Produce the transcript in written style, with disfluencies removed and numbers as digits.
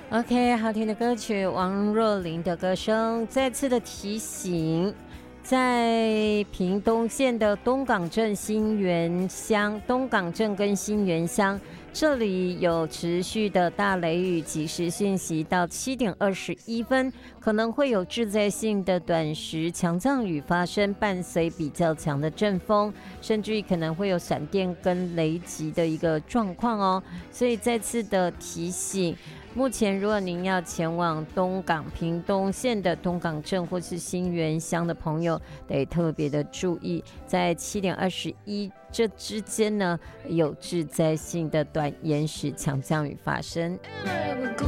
OK， 好听的歌曲，王若琳的歌声，再次的提醒，在屏东县的东港镇新园乡，东港镇跟新园乡这里有持续的大雷雨，即时讯息到7点21分，可能会有致灾性的短时强降雨发生，伴随比较强的阵风，甚至于可能会有闪电跟雷击的一个状况哦。所以再次的提醒。目前，如果您要前往东港屏东县的东港镇或是新园乡的朋友，得特别的注意，在7点21这之间呢，有致灾性的短延时强降雨发生。